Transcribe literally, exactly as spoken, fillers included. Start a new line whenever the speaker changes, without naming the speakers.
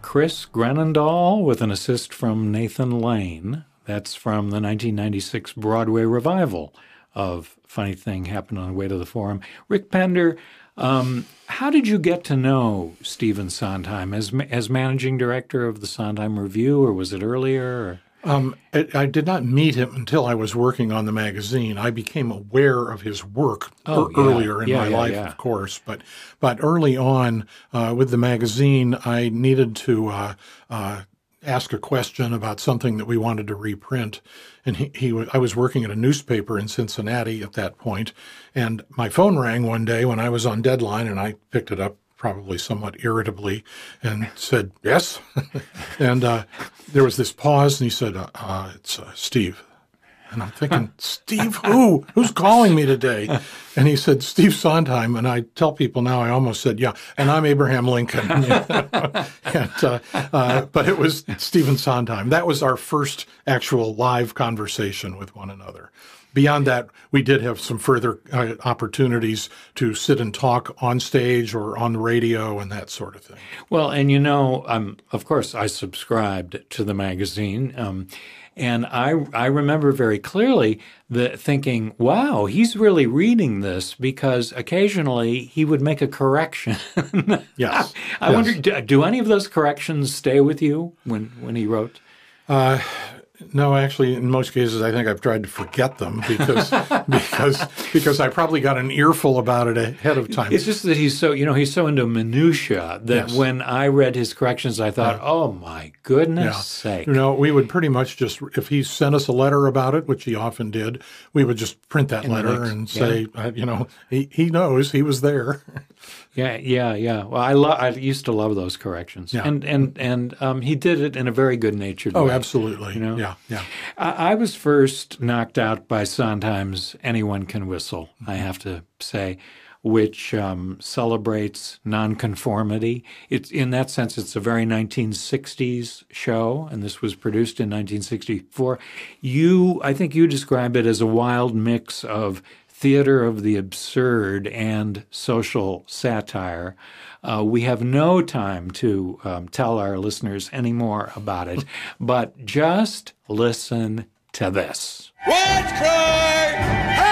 Chris Grenendahl with an assist from Nathan Lane. That's from the nineteen ninety-six Broadway revival of Funny Thing Happened on the Way to the Forum. Rick Pender, um, how did you get to know Stephen Sondheim as as managing director of the Sondheim Review, or was it earlier? Or?
Um, I, I did not meet him until I was working on the magazine. I became aware of his work
oh,
er,
yeah.
earlier in
yeah,
my
yeah,
life,
yeah.
of course. But but early on uh, with the magazine, I needed to uh, uh, ask a question about something that we wanted to reprint. And he, he was, I was working at a newspaper in Cincinnati at that point, and my phone rang one day when I was on deadline, and I picked it up probably somewhat irritably and said, yes. and uh, there was this pause, and he said, uh, uh, it's uh, Steve. And I'm thinking, Steve who? Who's calling me today? And he said, Steve Sondheim. And I tell people now, I almost said, yeah, and I'm Abraham Lincoln. and, uh, uh, but it was Stephen Sondheim. That was our first actual live conversation with one another. Beyond that, we did have some further uh, opportunities to sit and talk on stage or on the radio and that sort of thing.
Well, and you know, um, of course, I subscribed to the magazine, um, and I I remember very clearly the thinking, wow, he's really reading this, because occasionally he would make a correction.
Yes.
I
yes.
wonder, do, do any of those corrections stay with you when, when he wrote?
Uh No, actually, in most cases, I think I've tried to forget them because because because I probably got an earful about it ahead of time.
It's just that he's so, you know, he's so into minutia that
Yes.
when I read his corrections, I thought,
Yeah.
oh my goodness
Yeah.
sake.
You know, we would pretty much just, if he sent us a letter about it, which he often did, we would just print that
In the
letter
next-
and
yeah.
say, uh, you know, he, he knows, he was there.
Yeah, yeah, yeah. Well, I lo- I used to love those corrections,
Yeah.
and and and um, he did it in a very good-natured
Oh,
way.
absolutely.
You know?
Yeah, yeah.
I, I was first knocked out by Sondheim's "Anyone Can Whistle," I have to say, which um, celebrates nonconformity. It's in that sense, it's a very nineteen sixties show, and this was produced in nineteen sixty-four. You, I think, you describe it as a wild mix of theater of the absurd and social satire. Uh, we have no time to um, tell our listeners any more about it, but just listen to this.
What's cry?